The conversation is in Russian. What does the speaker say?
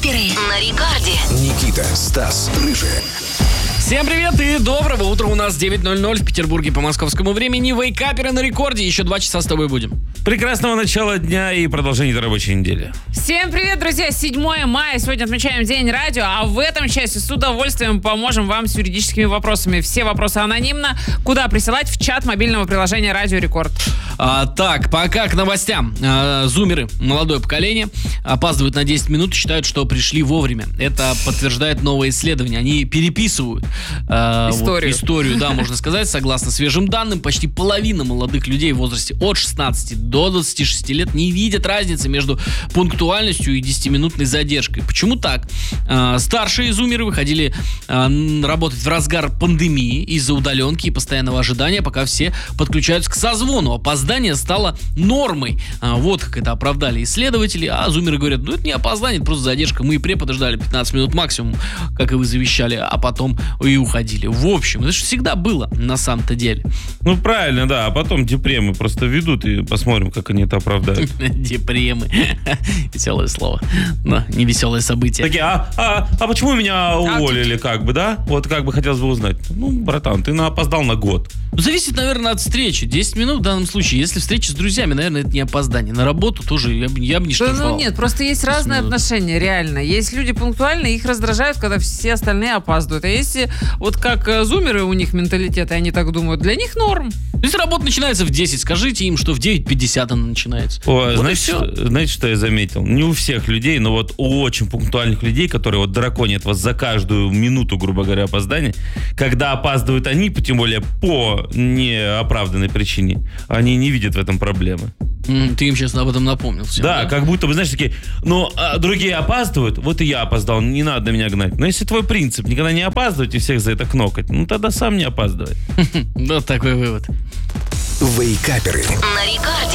Вейкаперы на рекорде. Никита, Стас, Рыжий. Всем привет и доброго утра. У нас 9:00 в Петербурге по московскому времени. Вейкаперы на рекорде. Еще 2 часа с тобой будем. Прекрасного начала дня и продолжения рабочей недели. Всем привет, друзья! 7 мая. Сегодня отмечаем День радио, а в этом часе с удовольствием поможем вам с юридическими вопросами. Все вопросы анонимно. Куда присылать? В чат мобильного приложения «Радио Рекорд». Так, пока к новостям. Зумеры, молодое поколение, опаздывают на 10 минут и считают, что пришли вовремя. Это подтверждает новое исследование. Они переписывают историю, да, можно сказать. Согласно свежим данным, почти половина молодых людей в возрасте от 16 до 26 лет не видят разницы между пунктуальностью и 10-минутной задержкой. Почему так? Старшие зумеры выходили работать в разгар пандемии из-за удаленки и постоянного ожидания, пока все подключаются к созвону. Опоздание стало нормой. Вот как это оправдали исследователи. А зумеры говорят, это не опоздание, это просто задержка. Мы и подождали 15 минут максимум, как и вы завещали, а потом и уходили. В общем, это же всегда было на самом-то деле. Ну, правильно, да. А потом депремы просто ведут и посмотрим, как они это оправдают. Депремы. Веселое слово. Но не веселое событие. Такие, а почему меня уволили, как бы, да? Вот как бы хотелось бы узнать. Ну, братан, ты опоздал на год. Зависит, наверное, от встречи. 10 минут в данном случае. Если встреча с друзьями, наверное, это не опоздание. На работу тоже я бы не штрафовал. Ну нет, просто есть разные отношения, реально. Есть люди пунктуальные, их раздражают, когда все остальные опаздывают. А если вот как зумеры, у них менталитет, и они так думают, для них норм. Если работа начинается в 10, скажите им, что в 9:50 она начинается. Ой, вот знаете, что я заметил? Не у всех людей, но вот у очень пунктуальных людей, которые вот драконят вас за каждую минуту, грубо говоря, опоздания, когда опаздывают они, тем более по неоправданной причине, они не видят в этом проблемы. Ты им сейчас об этом напомнил. Всем, да, как будто бы, знаешь, такие, другие опаздывают, вот и я опоздал, не надо меня гнать. Но если твой принцип никогда не опаздывать и всех за это кнокать, тогда сам не опаздывай. Вот такой вывод. Вейкаперы. На рекорде.